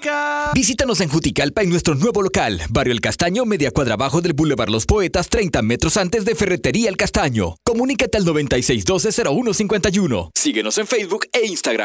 Jutica. Visítanos en Juticalpa en nuestro nuevo local, Barrio El Castaño, media cuadra abajo del Boulevard Los Poetas, 30 metros antes de Ferretería El Castaño. Comunícate al 9612-0151. Síguenos en Facebook e Instagram.